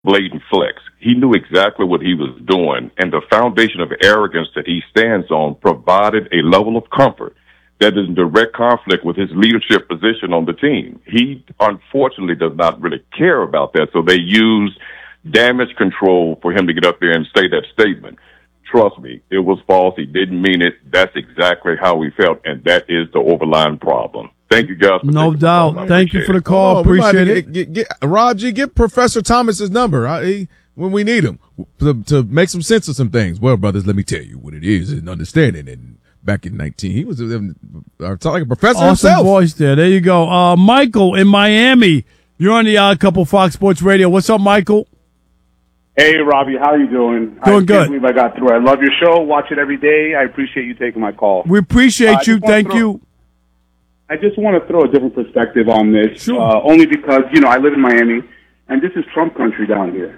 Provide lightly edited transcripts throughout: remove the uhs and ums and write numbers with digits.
blatant flex. He knew exactly what he was doing, and the foundation of arrogance that he stands on provided a level of comfort that is in direct conflict with his leadership position on the team. He, unfortunately, does not really care about that, so they use damage control for him to get up there and say that statement. Trust me, it was false. He didn't mean it. That's exactly how he felt, and that is the overlying problem. Thank you, guys. No doubt. Thank you for the call. Appreciate it. Rob G, get Professor Thomas's number when we need him to make some sense of some things. Well, brothers, let me tell you what it is and understanding. And back in 19, he was like a professor awesome himself. Voice there. There you go. Michael in Miami. You're on the Odd Couple Fox Sports Radio. What's up, Michael? Hey, Robbie, how you doing? Doing good. I can't believe I got through. I love your show. Watch it every day. I appreciate you taking my call. We appreciate you. Thank you. I just want to throw a different perspective on this, Sure. Only because, I live in Miami, and this is Trump country down here,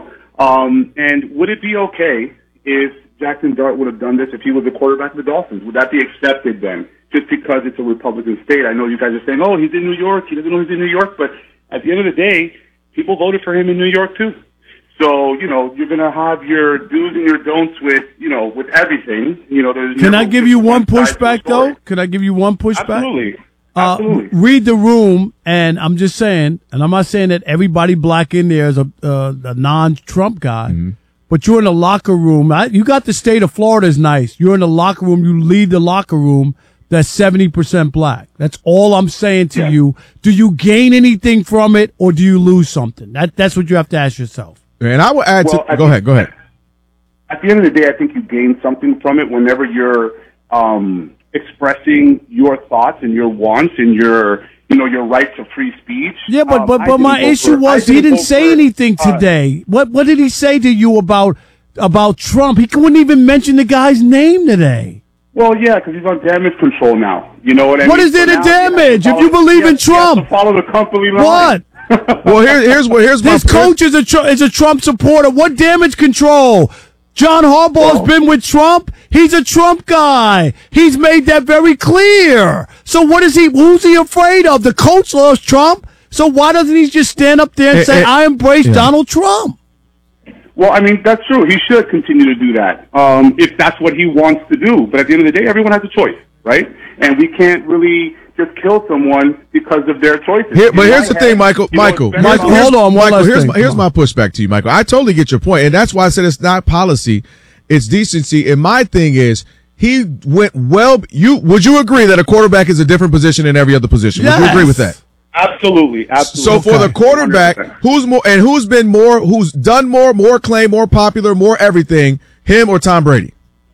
And would it be okay if Jackson Dart would have done this if he was the quarterback of the Dolphins? Would that be accepted then, just because it's a Republican state? I know you guys are saying, oh, he's in New York. He doesn't know he's in New York. But at the end of the day, people voted for him in New York, too. So, you're going to have your do's and your don'ts with everything. Can I give you one pushback, though? Can I give you one pushback? Absolutely. Read the room, and I'm just saying, and I'm not saying that everybody black in there is a non-Trump guy, but you're in the locker room. You got the state of Florida is nice. You're in the locker room. You lead the locker room that's 70% black. That's all I'm saying to you. Do you gain anything from it, or do you lose something? That's what you have to ask yourself. And I will add go ahead. At the end of the day, I think you gain something from it whenever you're expressing your thoughts and your wants and your rights of free speech. Yeah, but my issue was he didn't say anything today. What did he say to you about Trump? He couldn't even mention the guy's name today. Well, yeah, because he's on damage control now. You know what I mean? What is there to damage if you believe in Trump? He has to follow the company line. What? Well, here's my this coach is a Trump supporter. What damage control? John Harbaugh's been with Trump. He's a Trump guy. He's made that very clear. So who's he afraid of? The coach loves Trump. So why doesn't he just stand up there and say, I embrace Donald Trump? Well, I mean, that's true. He should continue to do that if that's what he wants to do. But at the end of the day, everyone has a choice, right? And we can't really just kill someone because of their choices. But here's the thing, Michael, hold on. Michael, here's my pushback to you, Michael. I totally get your point, and that's why I said it's not policy, it's decency. And my thing is, he went well. Would you agree that a quarterback is a different position than every other position? Yes. Would you agree with that? Absolutely. So for the quarterback, 100%. who's done more claim, more popular, more everything, him or Tom Brady?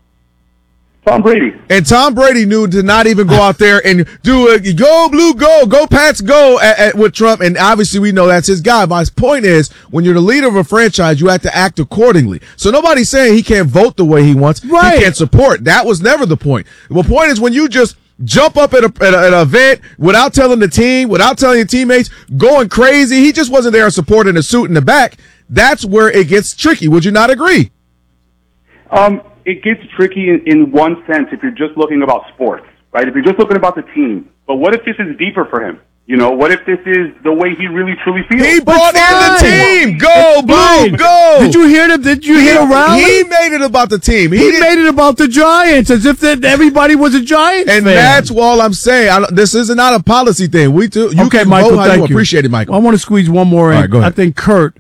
Tom Brady. And Tom Brady knew to not even go out there and do a go blue go Pats go with Trump. And obviously we know that's his guy. My point is, when you're the leader of a franchise, you have to act accordingly. So nobody's saying he can't vote the way he wants. Right. He can't support. That was never the point. The point is when you just jump up at an event without telling the team, without telling your teammates, going crazy. He just wasn't there supporting a suit in the back. That's where it gets tricky. Would you not agree? It gets tricky in one sense if you're just looking about sports, right? If you're just looking about the team. But what if this is deeper for him? What if this is the way he really truly feels? He brought in the team. Go, Blue, go. Did you hear the rally? He made it about the team. He made it about the Giants as if everybody was a Giants fan. And that's all I'm saying. This is not a policy thing. You okay, can Michael, vote how thank you appreciate it, Michael. I want to squeeze one more in. All right, go ahead. I think Kurt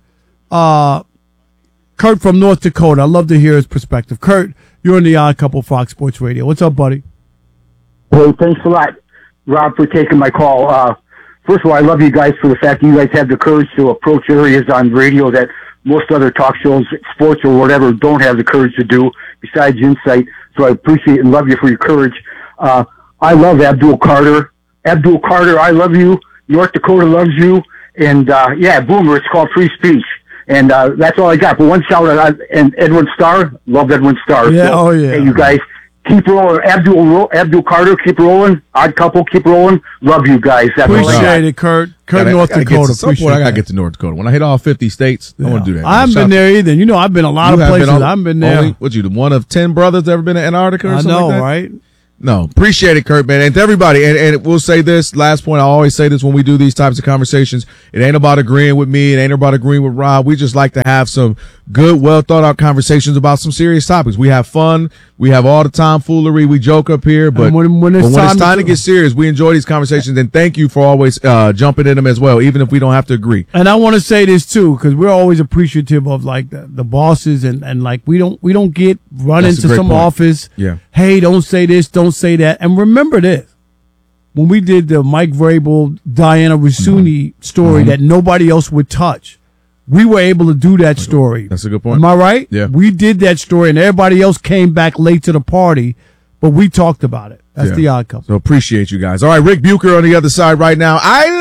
from North Dakota. I'd love to hear his perspective. Kurt, you're on the Odd Couple Fox Sports Radio. What's up, buddy? Hey, thanks a lot, Rob, for taking my call. First of all, I love you guys for the fact that you guys have the courage to approach areas on radio that most other talk shows, sports or whatever, don't have the courage to do, besides insight. So I appreciate and love you for your courage. I love Abdul Carter. Abdul Carter, I love you. North Dakota loves you. And, Boomer, it's called free speech. And that's all I got. But one shout out, and Edwin Starr, love Edwin Starr. Yeah, so, hey, you guys, keep rolling. Abdul Carter, keep rolling. Odd Couple, keep rolling. Love you guys. That's appreciate it, Kurt. North Dakota. I got to get to North Dakota. When I hit all 50 states, I want to do that. I haven't been there either. I've been a lot of places. I haven't been there. The one of 10 brothers ever been to Antarctica or something like that? Right? No, appreciate it, Kurt, man. And to everybody, and we'll say this, last point, I always say this when we do these types of conversations, it ain't about agreeing with me, it ain't about agreeing with Rob. We just like to have some good, well-thought-out conversations about some serious topics. We have fun, we have all the tomfoolery, we joke up here, but when it's time to get serious, we enjoy these conversations, and thank you for always jumping in them as well, even if we don't have to agree. And I want to say this, too, because we're always appreciative of, like, the bosses, and like, we don't get run into some office. Yeah. Hey, don't say this, don't say that. And remember this. When we did the Mike Vrabel, Diana Rossini story that nobody else would touch, we were able to do that story. That's a good point. Am I right? Yeah. We did that story, and everybody else came back late to the party, but we talked about it. That's the odd couple. So appreciate you guys. All right, Rick Bucher on the other side right now.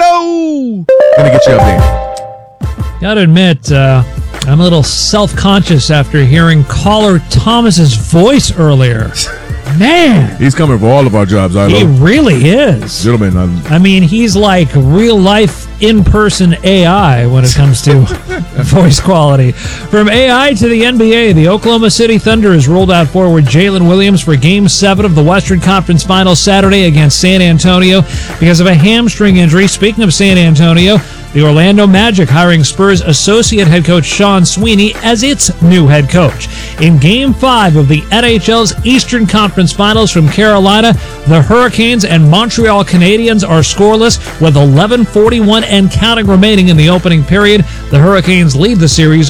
Gonna get you up there. Gotta admit, I'm a little self-conscious after hearing caller Thomas's voice earlier. Man, he's coming for all of our jobs. He really is, gentlemen. I mean, he's like real life, in-person AI when it comes to voice quality. From AI to the NBA, the Oklahoma City Thunder has rolled out forward Jalen Williams for Game 7 of the Western Conference Finals Saturday against San Antonio because of a hamstring injury. Speaking of San Antonio, the Orlando Magic hiring Spurs associate head coach Sean Sweeney as its new head coach. In Game 5 of the NHL's Eastern Conference Finals from Carolina, the Hurricanes and Montreal Canadiens are scoreless with 11:41 and counting remaining in the opening period. The Hurricanes lead the series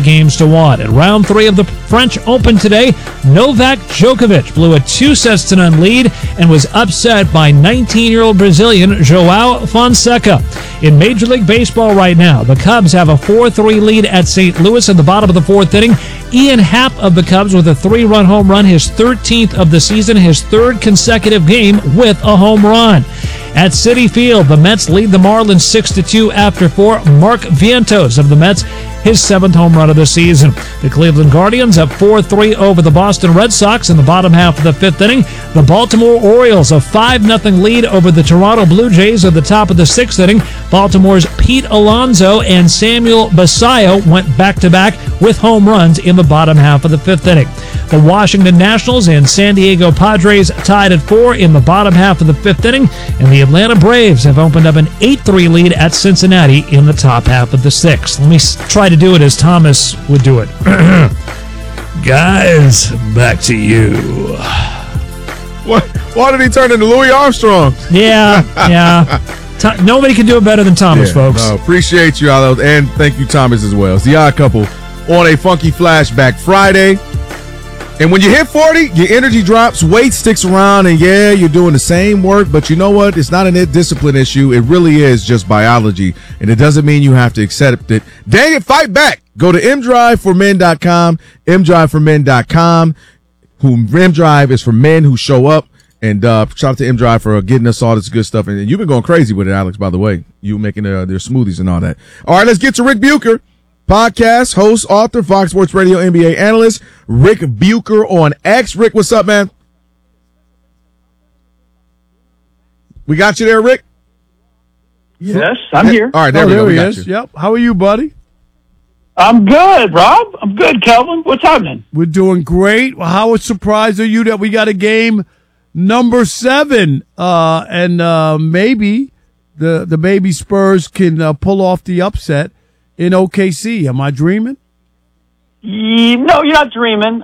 3-1. In round 3 of the French Open today, Novak Djokovic blew a 2-0 lead and was upset by 19-year-old Brazilian João Fonseca. In Major League Baseball right now, the Cubs have a 4-3 lead at St. Louis in the bottom of the 4th inning. Ian Happ of the Cubs with a 3-run home run, his 13th of the season, his 3rd consecutive game with a home run. At Citi Field, the Mets lead the Marlins 6-2 after 4. Mark Vientos of the Mets, his 7th home run of the season. The Cleveland Guardians up 4-3 over the Boston Red Sox in the bottom half of the 5th inning. The Baltimore Orioles a 5-0 lead over the Toronto Blue Jays at the top of the 6th inning. Baltimore's Pete Alonso and Samuel Basallo went back-to-back with home runs in the bottom half of the 5th inning. The Washington Nationals and San Diego Padres tied at 4 in the bottom half of the 5th inning, and the Atlanta Braves have opened up an 8-3 lead at Cincinnati in the top half of the 6th. Let me try to do it as Thomas would do it. Guys, back to you. What? Why did he turn into Louis Armstrong? Yeah. Nobody can do it better than Thomas, folks. No, appreciate you, Alo, and thank you, Thomas, as well. It's the Odd Couple on a Funky Flashback Friday. And when you hit 40, your energy drops, weight sticks around, and yeah, you're doing the same work, but you know what? It's not a discipline issue. It really is just biology, and it doesn't mean you have to accept it. Dang it, fight back. Go to mdriveformen.com, mdriveformen.com. mDrive is for men who show up, and shout out to mDrive for getting us all this good stuff. And you've been going crazy with it, Alex, by the way. You making their smoothies and all that. All right, let's get to Rick Bucher. Podcast, host, author, Fox Sports Radio NBA analyst, Rick Bucher on X. Rick, what's up, man? We got you there, Rick? Yes, I'm here. All right, there we go. There he is. Yep. How are you, buddy? I'm good, Rob. I'm good, Kelvin. What's happening? We're doing great. Well, how surprised are you that we got a game number 7 and maybe the baby Spurs can pull off the upset in OKC? Am I dreaming? No, you're not dreaming.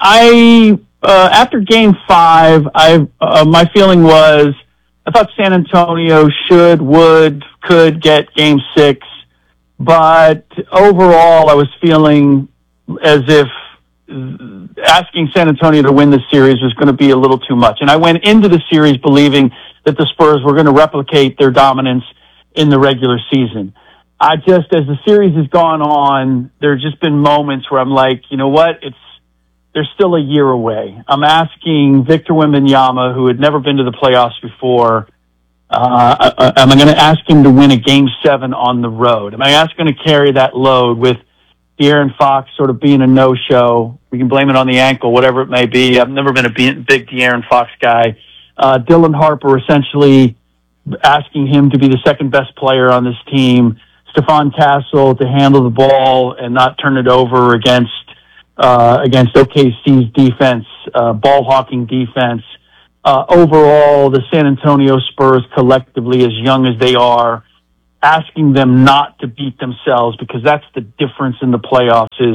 After Game 5, my feeling was I thought San Antonio could get Game 6, but overall I was feeling as if asking San Antonio to win the series was going to be a little too much. And I went into the series believing that the Spurs were going to replicate their dominance in the regular season. As the series has gone on, there have just been moments where I'm like, you know what? They're still a year away. I'm asking Victor Wembanyama, who had never been to the playoffs before, am I going to ask him to win a Game 7 on the road? Am I going to carry that load with De'Aaron Fox sort of being a no-show? We can blame it on the ankle, whatever it may be. I've never been a big De'Aaron Fox guy. Dylan Harper essentially asking him to be the second best player on this team. Stephon Castle to handle the ball and not turn it over against OKC's defense, ball hawking defense. overall, the San Antonio Spurs collectively, as young as they are, asking them not to beat themselves, because that's the difference in the playoffs is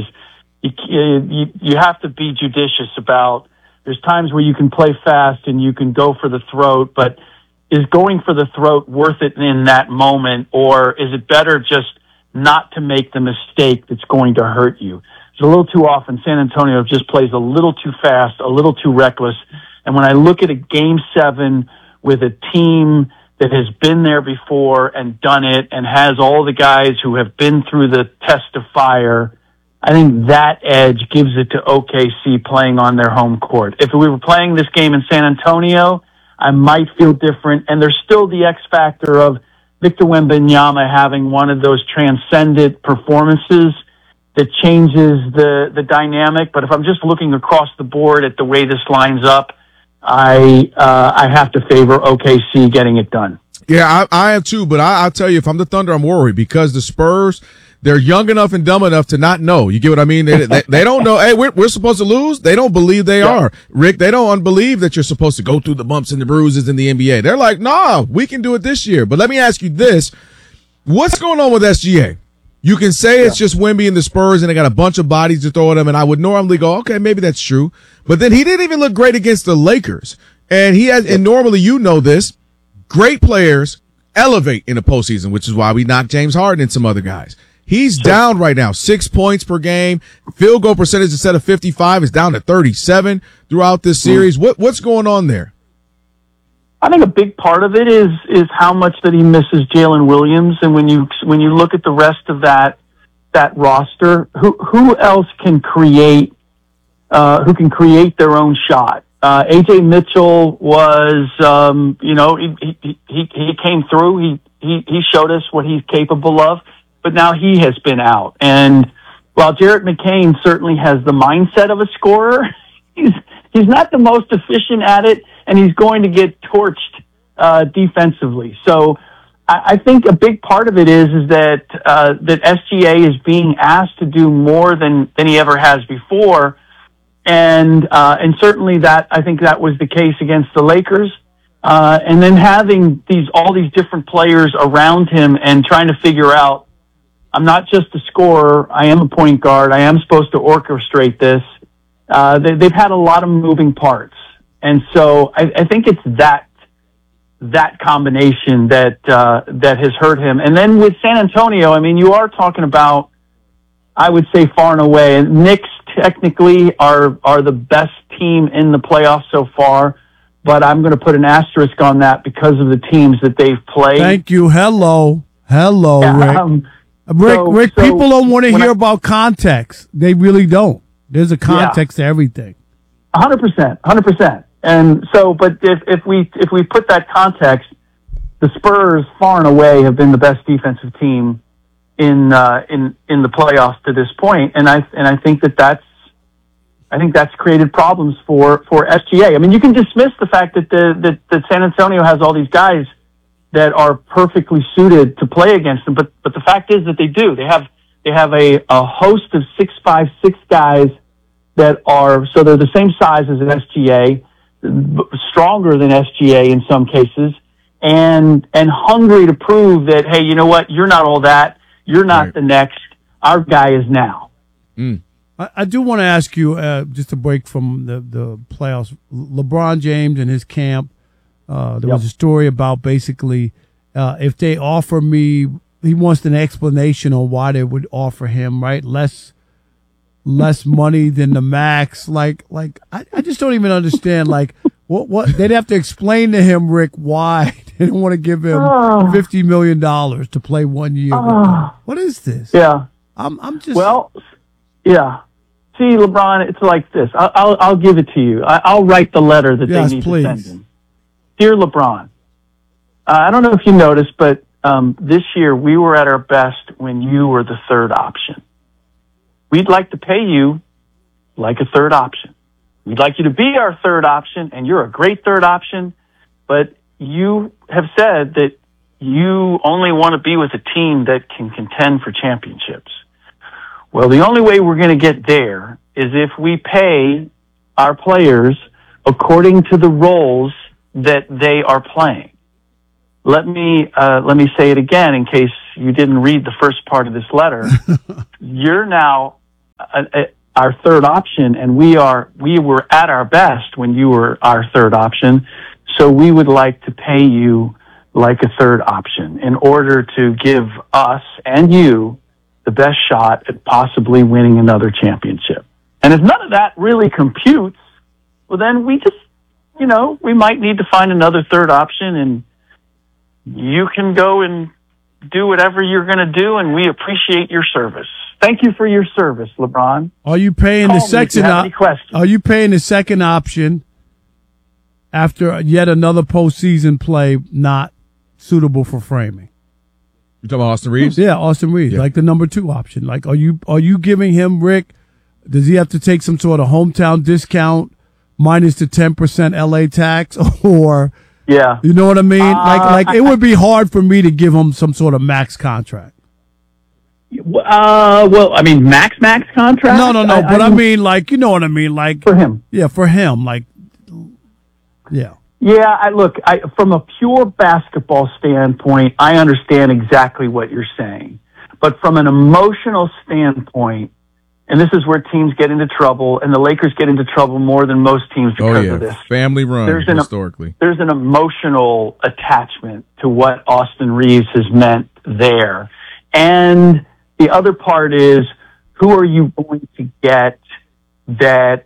you have to be judicious about, there's times where you can play fast and you can go for the throat, but is going for the throat worth it in that moment, or is it better just not to make the mistake that's going to hurt you? It's a little too often San Antonio just plays a little too fast, a little too reckless. And when I look at a Game 7 with a team that has been there before and done it and has all the guys who have been through the test of fire, I think that edge gives it to OKC playing on their home court. If we were playing this game in San Antonio, I might feel different. And there's still the X factor of Victor Wembanyama having one of those transcendent performances that changes the dynamic. But if I'm just looking across the board at the way this lines up, I have to favor OKC getting it done. Yeah, I am too, but I'll tell you, if I'm the Thunder, I'm worried because the Spurs, they're young enough and dumb enough to not know. You get what I mean? They don't know, hey, we're supposed to lose. They don't believe they are. Rick, they don't believe that you're supposed to go through the bumps and the bruises in the NBA. They're like, nah, we can do it this year. But let me ask you this. What's going on with SGA? You can say it's just Wemby and the Spurs and they got a bunch of bodies to throw at them, and I would normally go, okay, maybe that's true. But then he didn't even look great against the Lakers. And he has, and normally you know this, great players elevate in the postseason, which is why we knocked James Harden and some other guys. He's down right now, 6 points per game. Field goal percentage instead of 55 is down to 37 throughout this series. What's going on there? I think a big part of it is how much that he misses Jalen Williams, and when you look at the rest of that roster, who else can create who can create their own shot? AJ Mitchell was he came through. He showed us what he's capable of, but now he has been out. And while Jarrett McCain certainly has the mindset of a scorer, he's not the most efficient at it, and he's going to get torched defensively. So I think a big part of it is that SGA is being asked to do more than he ever has before, and certainly that I think that was the case against the Lakers. And then having all these different players around him and trying to figure out, I'm not just a scorer. I am a point guard. I am supposed to orchestrate this. They've had a lot of moving parts. And so I think it's that combination that has hurt him. And then with San Antonio, I mean, you are talking about, I would say far and away, and Knicks technically are the best team in the playoffs so far, but I'm going to put an asterisk on that because of the teams that they've played. Thank you. Hello, Rick. Rick, people don't want to hear about context. They really don't. There's a context to everything. 100%. And so, but if we put that context, the Spurs far and away have been the best defensive team in the playoffs to this point, and I think that's created problems for SGA. I mean, you can dismiss the fact that San Antonio has all these guys that are perfectly suited to play against them, but the fact is that they do. They have a host of 6'5" guys that are, so they're the same size as an SGA, stronger than SGA in some cases, and hungry to prove that, hey, you know what, you're not all that, you're not the next, our guy is now. I do want to ask you, just a break from the playoffs, LeBron James and his camp, there was a story about basically if they offer me, he wants an explanation on why they would offer him, right, less money than the max. Like I just don't even understand. Like what they'd have to explain to him, Rick, why they don't want to give him $50 million to play 1 year. What is this? Yeah, I'm just yeah. See, LeBron, it's like this. I'll give it to you. I'll write the letter that they need to send him. Dear LeBron, I don't know if you noticed, but this year we were at our best when you were the third option. We'd like to pay you like a third option. We'd like you to be our third option, and you're a great third option, but you have said that you only want to be with a team that can contend for championships. Well, the only way we're going to get there is if we pay our players according to the roles that they are playing. Let me say it again in case you didn't read the first part of this letter. You're now our third option, and we were at our best when you were our third option. So we would like to pay you like a third option in order to give us and you the best shot at possibly winning another championship. And if none of that really computes, well, then we just, we might need to find another third option, and you can go and do whatever you're going to do, and we appreciate your service. Thank you for your service, LeBron. Are you paying the second? Are you paying the second option after yet another postseason play not suitable for framing? You talking about Austin Reeves? Yeah, Austin Reeves, like the number 2 option. Like, are you giving him, Rick? Does he have to take some sort of hometown discount minus the 10% LA tax, or? Yeah, you know what I mean. Like it would be hard for me to give him some sort of max contract. Well, I mean, max contract? No. But I mean, like, you know what I mean? Like, for him. Yeah, for him. Like, yeah. Yeah, from a pure basketball standpoint, I understand exactly what you're saying. But from an emotional standpoint, and this is where teams get into trouble, and the Lakers get into trouble more than most teams because of this. Family run, historically. There's an emotional attachment to what Austin Reeves has meant there. And the other part is, who are you going to get that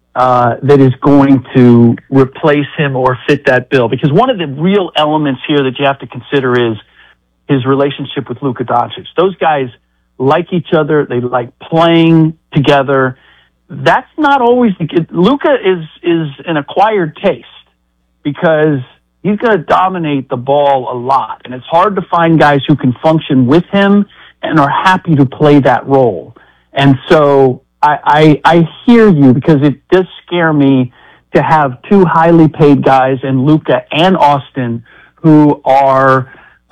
is going to replace him or fit that bill? Because one of the real elements here that you have to consider is his relationship with Luka Doncic. Those guys like each other. They like playing together. That's not always Luka is an acquired taste because he's going to dominate the ball a lot. And it's hard to find guys who can function with him and are happy to play that role. And so I hear you, because it does scare me to have 2 highly paid guys in Luka and Austin who are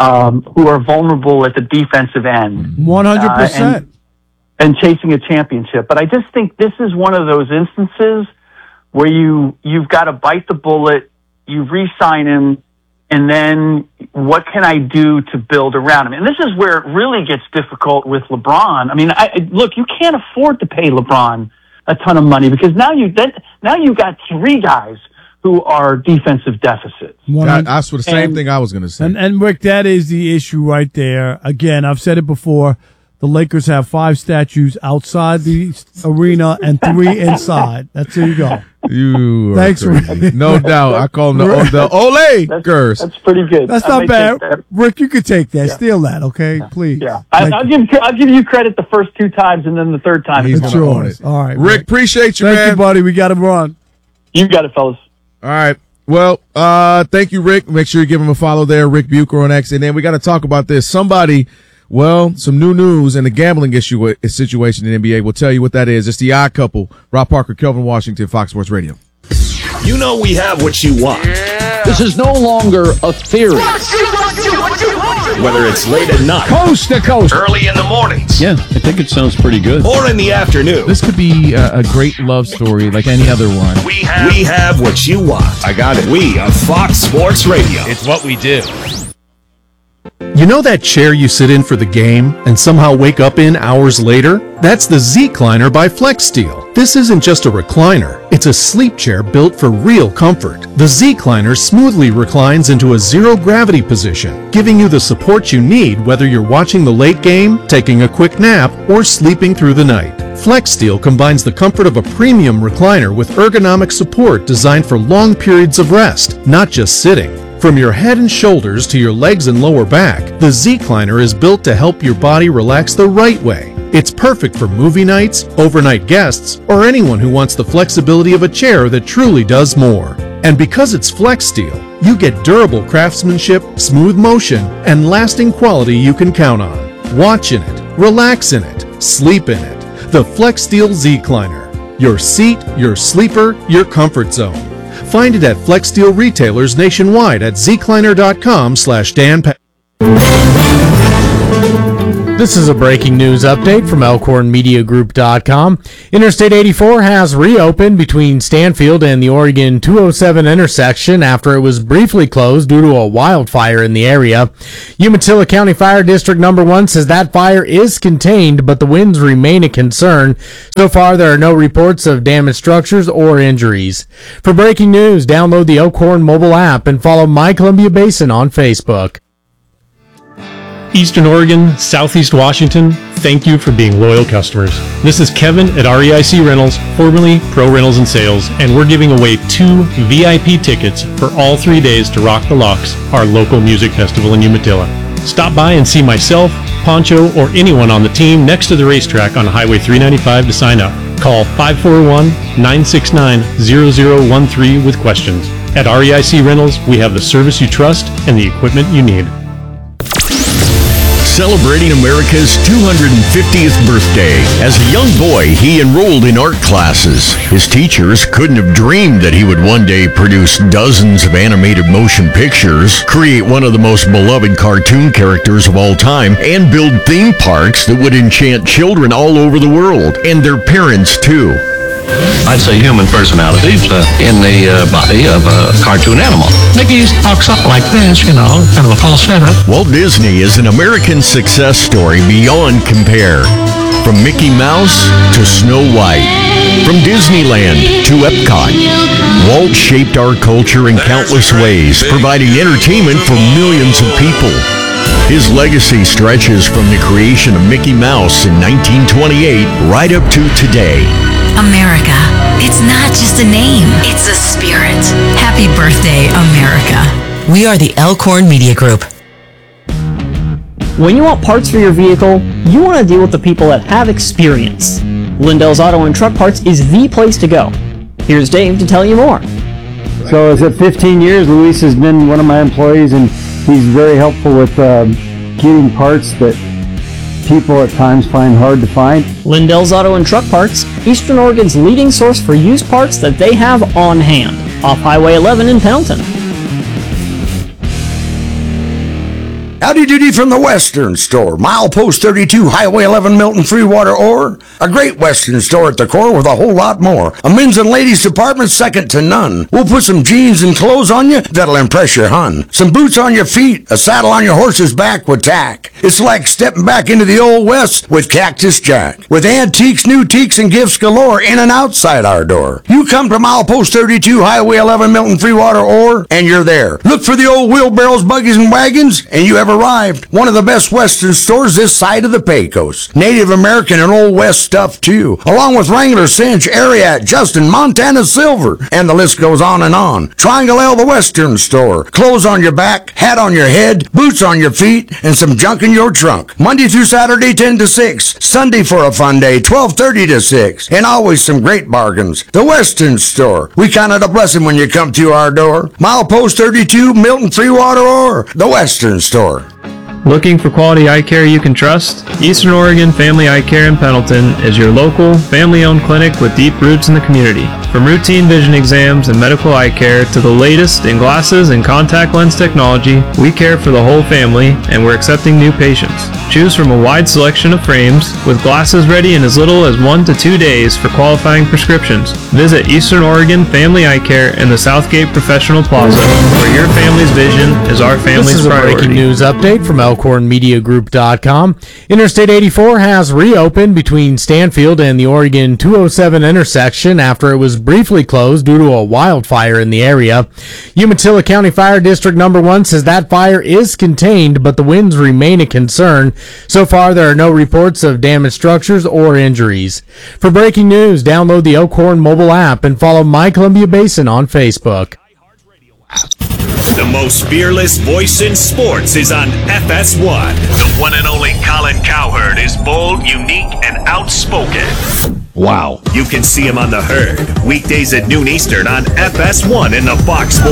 vulnerable at the defensive end. 100%. And chasing a championship. But I just think this is one of those instances where you've got to bite the bullet, you re-sign him, and then what can I do to build around him? And this is where it really gets difficult with LeBron. I mean, look, you can't afford to pay LeBron a ton of money, because now you've got 3 guys who are defensive deficits. That's the same thing I was going to say. And Rick, that is the issue right there. Again, I've said it before. The Lakers have 5 statues outside the arena and 3 inside. There you go. Thanks, Rick. No doubt. I call him the Ole curse. That's pretty good. That's not bad. Rick, you could take that. Yeah. Steal that, okay? Yeah. Please. Yeah. I'll give you credit the first 2 times, and then the third time he's going to own it. All right, Rick, appreciate you, man. Thank you, buddy. We got to run. You got it, fellas. All right. Well, thank you, Rick. Make sure you give him a follow there, Rick Bucher on X. And then we got to talk about this. Some new news in the gambling situation in the NBA. We'll tell you what that is. It's the Odd Couple. Rob Parker, Kelvin Washington, Fox Sports Radio. You know we have what you want. Yeah. This is no longer a theory. Whether it's late at night, coast to coast, early in the mornings. Yeah, I think it sounds pretty good. Or in the afternoon. This could be a great love story like any other one. We have what you want. I got it. We are Fox Sports Radio. It's what we do. You know that chair you sit in for the game and somehow wake up in hours later? That's the Z-Cliner by FlexSteel. This isn't just a recliner, it's a sleep chair built for real comfort. The Z-Cliner smoothly reclines into a zero-gravity position, giving you the support you need whether you're watching the late game, taking a quick nap, or sleeping through the night. FlexSteel combines the comfort of a premium recliner with ergonomic support designed for long periods of rest, not just sitting. From your head and shoulders to your legs and lower back, the Z-Cliner is built to help your body relax the right way. It's perfect for movie nights, overnight guests, or anyone who wants the flexibility of a chair that truly does more. And because it's FlexSteel, you get durable craftsmanship, smooth motion, and lasting quality you can count on. Watch in it, relax in it, sleep in it. The FlexSteel Z-Cliner. Your seat, your sleeper, your comfort zone. Find it at FlexSteel retailers nationwide at zcliner.com/Dan. This is a breaking news update from ElkhornMediaGroup.com. Interstate 84 has reopened between Stanfield and the Oregon 207 intersection after it was briefly closed due to a wildfire in the area. Umatilla County Fire District Number 1 says that fire is contained, but the winds remain a concern. So far, there are no reports of damaged structures or injuries. For breaking news, download the Elkhorn mobile app and follow My Columbia Basin on Facebook. Eastern Oregon, Southeast Washington, thank you for being loyal customers. This is Kevin at REIC Rentals, formerly Pro Rentals and Sales, and we're giving away 2 VIP tickets for all 3 days to Rock the Locks, our local music festival in Umatilla. Stop by and see myself, Poncho, or anyone on the team next to the racetrack on Highway 395 to sign up. Call 541-969-0013 with questions. At REIC Rentals, we have the service you trust and the equipment you need. Celebrating America's 250th birthday. As a young boy, he enrolled in art classes. His teachers couldn't have dreamed that he would one day produce dozens of animated motion pictures, create one of the most beloved cartoon characters of all time, and build theme parks that would enchant children all over the world, and their parents too. I'd say human personalities in the body of a cartoon animal. Mickey talks up like this, kind of a falsetto. Walt Disney is an American success story beyond compare. From Mickey Mouse to Snow White, from Disneyland to Epcot, Walt shaped our culture in countless ways, providing entertainment for millions of people. His legacy stretches from the creation of Mickey Mouse in 1928 right up to today. America. It's not just a name, it's a spirit. Happy birthday, America. We are the Elkhorn Media Group. When you want parts for your vehicle, you want to deal with the people that have experience. Lindell's Auto and Truck Parts is the place to go. Here's Dave to tell you more. So is it 15 years? Luis has been one of my employees, and he's very helpful with getting parts that people at times find hard to find. Lindell's Auto and Truck Parts, Eastern Oregon's leading source for used parts that they have on hand, off Highway 11 in Pendleton. Howdy doody from the Western Store, Milepost 32, Highway 11, Milton, Freewater, Ore. A great Western store at the core with a whole lot more. A men's and ladies department second to none. We'll put some jeans and clothes on you that'll impress your hun. Some boots on your feet, a saddle on your horse's back with tack. It's like stepping back into the Old West with Cactus Jack. With antiques, new teaks, and gifts galore in and outside our door. You come to Milepost 32, Highway 11, Milton, Freewater, Ore, and you're there. Look for the old wheelbarrows, buggies, and wagons, and you have arrived. One of the best Western stores this side of the Pecos. Native American and Old West stuff too, along with Wrangler, Cinch, Ariat, Justin, Montana Silver, and the list goes on and on. Triangle L, the Western Store. Clothes on your back, hat on your head, boots on your feet, and some junk in your trunk. Monday through Saturday, 10 to 6. Sunday for a fun day, 12:30 to 6. And always some great bargains. The Western Store. We count it a blessing when you come to our door. Milepost 32, Milton, Freewater, Ore. The Western Store. Looking for quality eye care you can trust? Eastern Oregon Family Eye Care in Pendleton is your local, family-owned clinic with deep roots in the community. From routine vision exams and medical eye care to the latest in glasses and contact lens technology, we care for the whole family and we're accepting new patients. Choose from a wide selection of frames with glasses ready in as little as 1 to 2 days for qualifying prescriptions. Visit Eastern Oregon Family Eye Care in the Southgate Professional Plaza, where your family's vision is our family's This is priority. a breaking news update from ElkhornMediaGroup.com. Interstate 84 has reopened between Stanfield and the Oregon 207 intersection after it was briefly closed due to a wildfire in the area. Umatilla County Fire District Number 1 says that fire is contained, but the winds remain a concern. So far, there are no reports of damaged structures or injuries. For breaking news, download the Elkhorn mobile app and follow My Columbia Basin on Facebook. The most fearless voice in sports is on FS1. The one and only Colin Cowherd is bold, unique, and outspoken. Wow. You can see him on The Herd, weekdays at noon Eastern on FS1 in the Fox Sports